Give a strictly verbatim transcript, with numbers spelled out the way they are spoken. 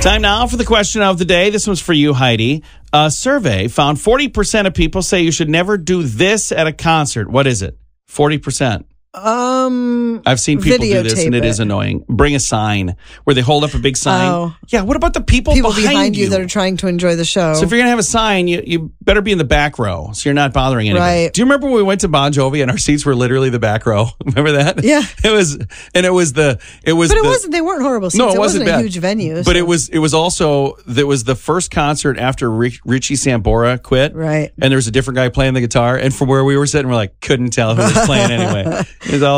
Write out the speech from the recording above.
Time now for the question of the day. This one's for you, Heidi. A survey found forty percent of people say you should never do this at a concert. What is it? forty percent. Um, I've seen people do this, and it, videotape is it. annoying. Bring a sign where they hold up a big sign. Oh. Yeah, what about the people, People behind, behind you you that are trying to enjoy the show. So if you're going to have a sign, you, you better be in the back row so you're not bothering anybody. Right. Do you remember when we went to Bon Jovi and our seats were literally the back row? Remember that? Yeah. It was, and it was the, it was But it the, wasn't. They weren't horrible seats. No, it, it wasn't, wasn't a bad. huge venue. But so- it was, it was also, there was the first concert after Rich, Richie Sambora quit. Right. And there was a different guy playing the guitar. And from where we were sitting, we're like, couldn't tell who was playing anyway. It was all